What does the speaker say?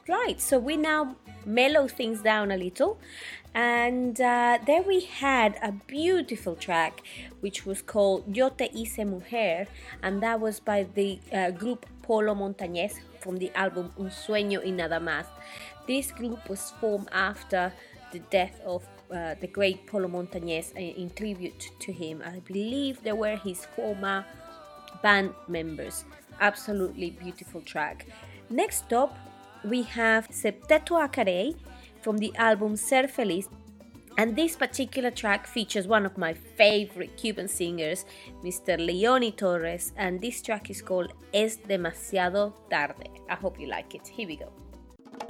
Right, so we now mellow things down a little, and there we had a beautiful track which was called Yo Te Hice Mujer, and that was by the group Polo Montañés from the album Un Sueño y Nada Más. This group was formed after the death of the great Polo Montañés in tribute to him. I believe they were his former band members. Absolutely beautiful track. Next up, we have Septeto Acaré from the album Ser Feliz, and this particular track features one of my favorite Cuban singers, Mr. Leoni Torres, and this track is called Es Demasiado Tarde. I hope you like it. Here we go.